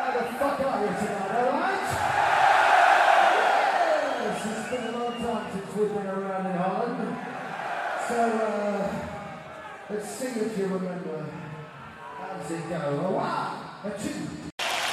How the fuck are you tonight, alright? Yes, it's been a long time since we've been around in Holland. So, let's see if you remember. How does it go? A one, a two.